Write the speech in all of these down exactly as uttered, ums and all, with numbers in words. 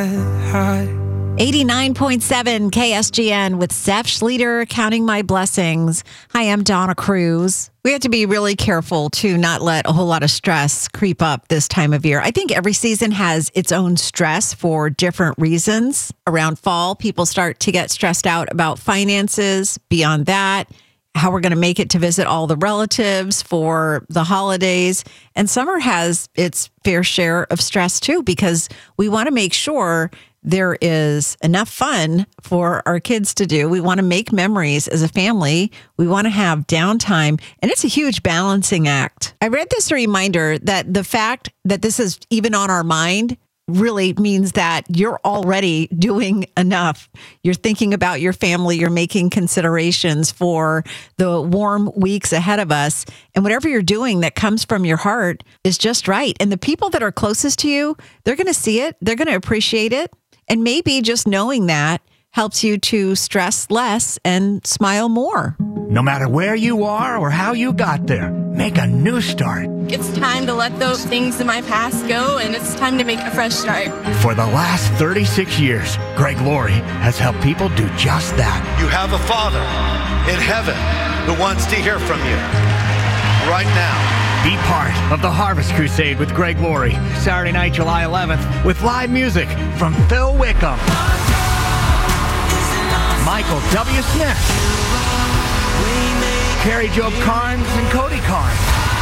high. eighty-nine point seven K S G N with Zeph Schlueter, Counting My Blessings. Hi, I'm Donna Cruz. We have to be really careful to not let a whole lot of stress creep up this time of year. I think every season has its own stress for different reasons. Around fall, people start to get stressed out about finances. Beyond that, how we're going to make it to visit all the relatives for the holidays. And summer has its fair share of stress too, because we want to make sure there is enough fun for our kids to do. We want to make memories as a family. We want to have downtime, and it's a huge balancing act. I read this reminder that the fact that this is even on our mind really means that you're already doing enough. You're thinking about your family. You're making considerations for the warm weeks ahead of us. And whatever you're doing that comes from your heart is just right. And the people that are closest to you, they're going to see it. They're going to appreciate it. And maybe just knowing that helps you to stress less and smile more. No matter where you are or how you got there, make a new start. It's time to let those things in my past go, and it's time to make a fresh start. For the last thirty-six years, Greg Laurie has helped people do just that. You have a Father in heaven who wants to hear from you right now. Be part of the Harvest Crusade with Greg Laurie, Saturday night, July eleventh, with live music from Phil Wickham, Michael W. Smith, Carrie Jo Carnes, and Cody Carnes.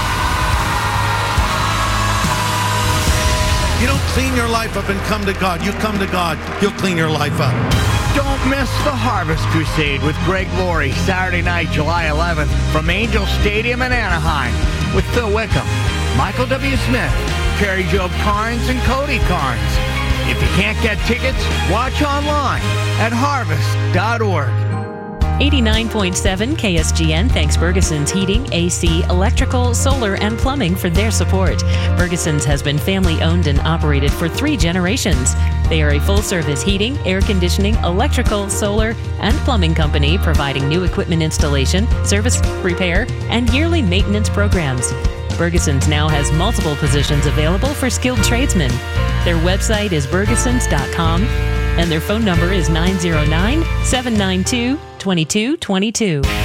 You don't clean your life up and come to God. You come to God, He'll clean your life up. Don't miss the Harvest Crusade with Greg Laurie, Saturday night, July eleventh, from Angel Stadium in Anaheim, with Phil Wickham, Michael W. Smith, Carrie Jo Carnes, and Cody Carnes. If you can't get tickets, watch online at harvest dot org. eighty-nine point seven K S G N thanks Bergeson's Heating, A C, Electrical, Solar, and Plumbing for their support. Bergeson's has been family-owned and operated for three generations. They are a full-service heating, air conditioning, electrical, solar, and plumbing company providing new equipment installation, service, repair, and yearly maintenance programs. Bergeson's now has multiple positions available for skilled tradesmen. Their website is bergesons dot com, and their phone number is nine zero nine, seven nine two, two two two two.